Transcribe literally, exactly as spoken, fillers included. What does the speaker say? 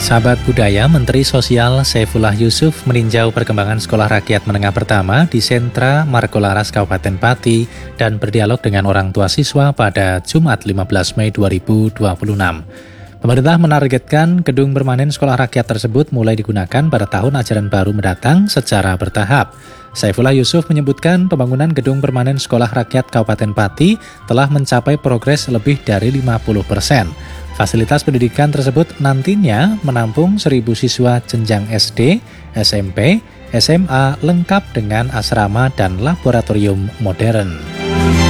Sahabat budaya, Menteri Sosial Saifullah Yusuf meninjau perkembangan Sekolah Rakyat Menengah Pertama di Sentra Margolaras Kabupaten Pati dan berdialog dengan orang tua siswa pada Jumat lima belas Mei dua ribu dua puluh enam. Pemerintah menargetkan gedung permanen sekolah rakyat tersebut mulai digunakan pada tahun ajaran baru mendatang secara bertahap. Saifullah Yusuf menyebutkan pembangunan gedung permanen sekolah rakyat Kabupaten Pati telah mencapai progres lebih dari lima puluh persen. Fasilitas pendidikan tersebut nantinya menampung seribu siswa jenjang S D, S M P, S M A lengkap dengan asrama dan laboratorium modern.